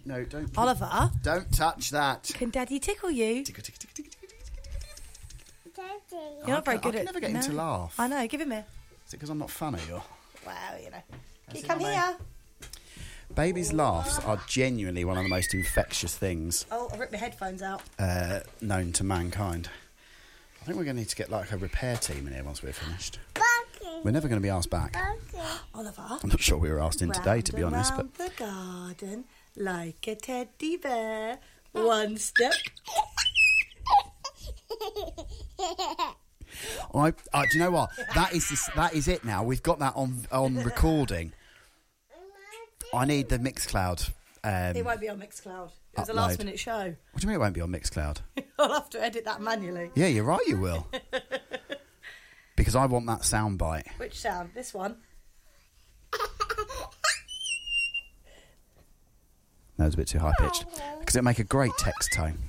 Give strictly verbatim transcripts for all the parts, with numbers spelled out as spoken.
no, don't. Oliver. Don't touch that. Can Daddy tickle you? Tickle, tickle, tickle, tickle, tickle. You're not very I good can at... never get no. him to laugh. I know, give him here. Is it because I'm not funny or? Well, you know. That's You it, come Mummy. here. Babies' laughs are genuinely one of the most infectious things Oh, I ripped my headphones out. uh, known to mankind. I think we're going to need to get like a repair team in here once we're finished. We're never going to be asked back. Oliver. I'm not sure we were asked in today, to be Round honest. around But the garden like a teddy bear. One step. I, I, do you know what? That is this, that is it now. We've got that on on recording. I need the Mixcloud. Um, It won't be on Mixcloud. It was a upload. last minute show. What do you mean it won't be on Mixcloud? I'll have to edit that manually. Yeah, you're right, you will. Because I want that soundbite. Which sound? This one? No, it's a bit too high pitched. Because it'll make a great text tone.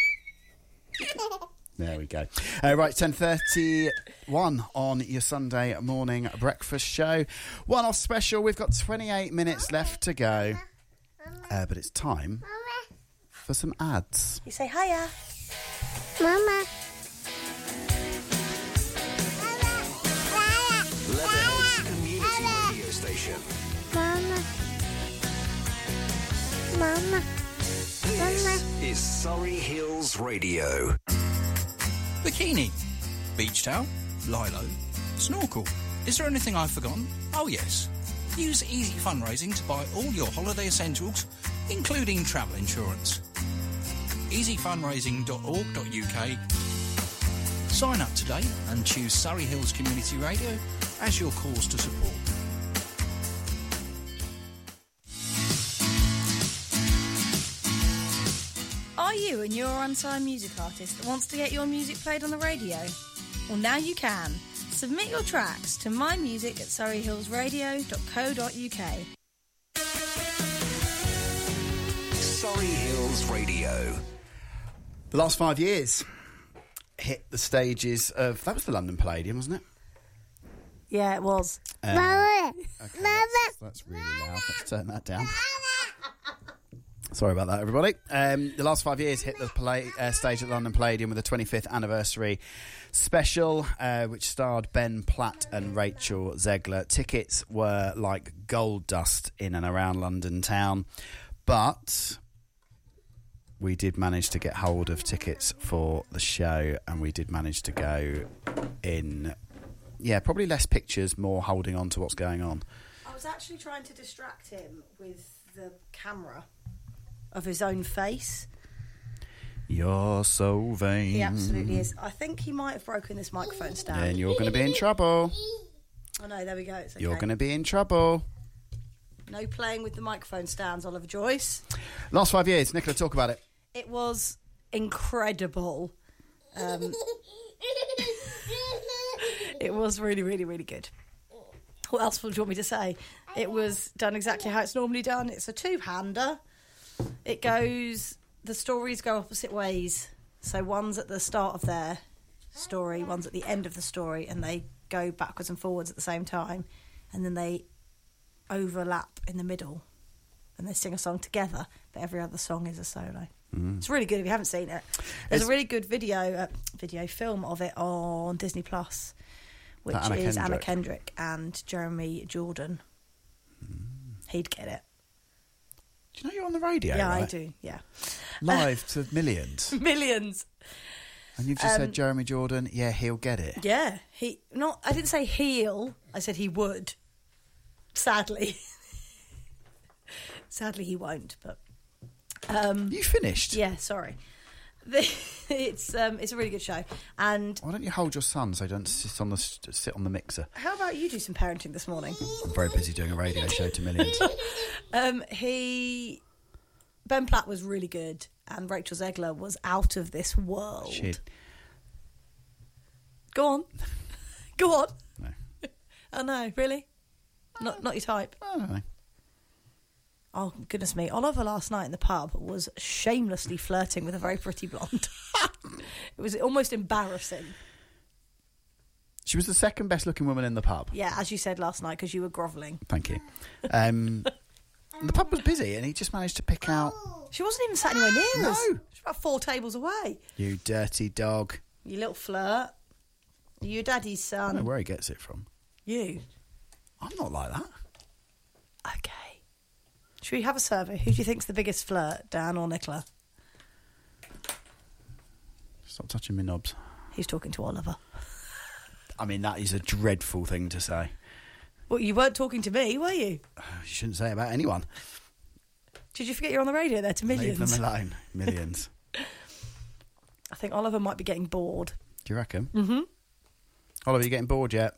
There we go. Uh, right, ten thirty-one on your Sunday morning breakfast show. One off special. We've got twenty-eight minutes left to go. Uh, but it's time for some ads. You say hiya. Mama. Leatherhead's community radio station. Mama. Mama. This is Surrey Hills Radio. Bikini, beach towel, lilo, snorkel. Is there anything I've forgotten? Oh yes. Use Easy Fundraising to buy all your holiday essentials, including travel insurance. easy fundraising dot org dot U K. Sign up today and choose Surrey Hills Community Radio as your cause to support. Are you a Euro unsigned music artist that wants to get your music played on the radio? Well, now you can. Submit your tracks to mymusic at surrey hills radio dot co dot U K. Surrey Hills Radio. The last five years hit the stages of... That was the London Palladium, wasn't it? Yeah, it was. Uh, Mama. okay, Mama. that's, that's really loud. Let's turn that down. Sorry about that, everybody. Um, the last five years hit the play, uh, stage at the London Palladium with the twenty-fifth anniversary special, uh, which starred Ben Platt and Rachel Zegler. Tickets were like gold dust in and around London town, but we did manage to get hold of tickets for the show, and we did manage to go in, yeah, probably less pictures, more holding on to what's going on. I was actually trying to distract him with the camera of his own face. You're so vain. He absolutely is. I think he might have broken this microphone stand. And you're going to be in trouble. Oh no, there we go. It's okay. You're going to be in trouble. No playing with the microphone stands, Oliver Joyce. Last five years, Nicola, talk about it. It was incredible. Um, it was really, really, really good. What else would you want me to say? It was done exactly how it's normally done. It's a two-hander. It goes... The stories go opposite ways. So one's at the start of their story, one's at the end of the story, and they go backwards and forwards at the same time. And then they overlap in the middle. And they sing a song together, but every other song is a solo. Mm. It's really good if you haven't seen it. There's it's, a really good video uh, video film of it on Disney Plus, which Anna is Kendrick. Anna Kendrick and Jeremy Jordan. Mm. He'd get it. Do you know you're on the radio? Yeah, right? I do, yeah. Live to millions. Millions. And you've just um, said Jeremy Jordan, yeah, he'll get it. Yeah, he not. I didn't say he'll, I said he would. Sadly. Sadly, he won't, but... Um, you finished? Yeah, sorry. The, it's um, it's a really good show. And why don't you hold your son so he don't sit on the sit on the mixer? How about you do some parenting this morning? I'm very busy doing a radio show to millions. um, he Ben Platt was really good, and Rachel Zegler was out of this world. Shit. Go on, go on. No. Oh no, really? Not not your type. I don't know. Oh, goodness me. Oliver last night in the pub was shamelessly flirting with a very pretty blonde. It was almost embarrassing. She was the second best looking woman in the pub. Yeah, as you said last night, because you were grovelling. Thank you. Um, And the pub was busy, and he just managed to pick out. She wasn't even sat anywhere near No. us. She was about four tables away. You dirty dog. You little flirt. You your daddy's I don't know son. where he gets it from. You. I'm not like that. Okay. Should we have a survey? Who do you think's the biggest flirt, Dan or Nicola? Stop touching me knobs. He's talking to Oliver. I mean, that is a dreadful thing to say. Well, you weren't talking to me, were you? You shouldn't say it about anyone. Did you forget you're on the radio there to millions? Leave them alone. Millions. I think Oliver might be getting bored. Do you reckon? Mm-hmm. Oliver, you getting bored yet?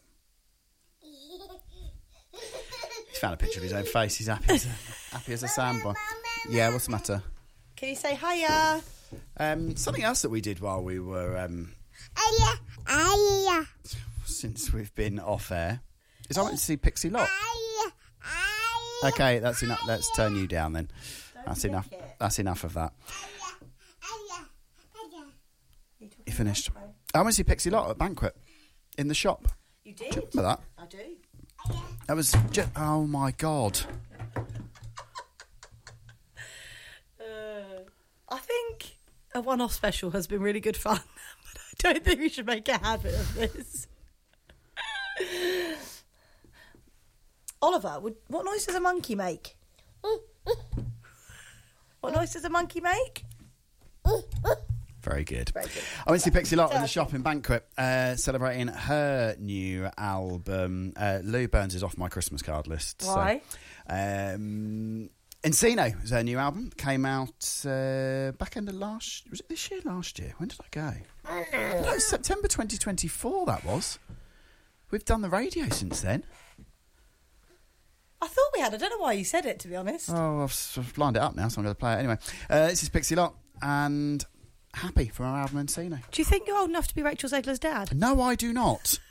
He's found a picture of his own face. He's happy as a, happy as a sandboy. Yeah, what's the matter? Can you say hiya? Um, something else that we did while we were, um, Aya, aya, since we've been off air, is I went to see Pixie Lott. aya, aya. Okay, that's enough. Let's turn you down then. That's lick enough. it. That's enough of that. Aya, aya. You finished. I went to see Pixie Lott at Banquet in the shop. You Do did? you remember that? I do. That was just, oh my God. Uh, I think a one-off special has been really good fun, but I don't think we should make a habit of this. Oliver, would, what noise does a monkey make? What noise does a monkey make? Very good. Very good. I went to see Pixie Lott in the shop in Banquet, uh, celebrating her new album. Uh, Lou Burns is off my Christmas card list. Why? So, um, Encino is her new album. Came out uh, back end of last. Was it this year? Last year? When did I go? No, it was September twenty twenty-four. That was. We've done the radio since then. I thought we had. I don't know why you said it, to be honest. Oh, I've, I've lined it up now, so I'm going to play it anyway. Uh, this is Pixie Lott and Happy from our album Encino. Do you think you're old enough to be Rachel Zegler's dad? No, I do not.